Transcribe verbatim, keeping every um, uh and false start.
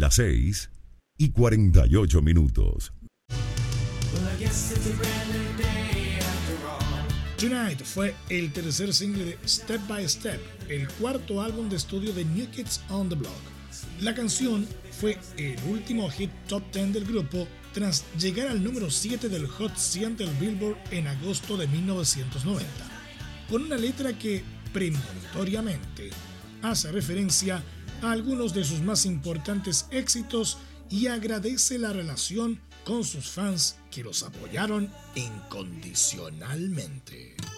Las seis y cuarenta y ocho minutos. Tonight fue el tercer single de Step by Step, el cuarto álbum de estudio de New Kids on the Block. La canción fue el último hit top diez del grupo tras llegar al número siete del Hot cien del Billboard en agosto de mil novecientos noventa, con una letra que premonitoriamente hace referencia a algunos de sus más importantes éxitos y agradece la relación con sus fans que los apoyaron incondicionalmente.